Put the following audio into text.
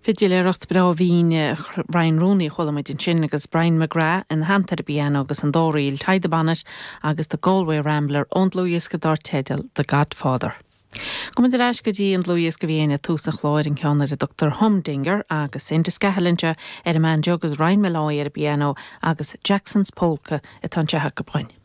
Fidileireacht bra bhín Ryan Rooney cholamid in sin agus Brian McGrath in hantar a piano agus an dóiríil taide banis agus the Galway Rambler und Louis Godar Tedal, the Godfather. Gomid ar eis go dtí an Louis go bhíana tús a chláir in ceanna a Dr. Humdinger agus Inta Scahalinte ar a man jogus Ryan Malloy ar a piano agus Jackson's Polka a tan teach go bhain.